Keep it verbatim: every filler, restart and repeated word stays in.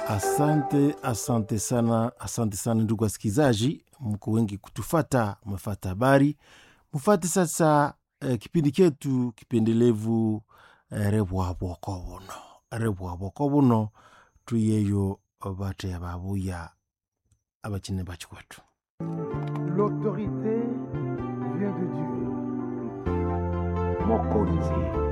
Asante, asante sana, asante sana ndugu wasikilizaji, mko wengi kutufata, mfata habari, mfate sasa eh, kipindi chetu kipendelevu eh, rebwa bokobono, rebwa bokobono tuyeyo bate ababuya abakine bachikwetu. L'autorité vient de Dieu. Mokonzi.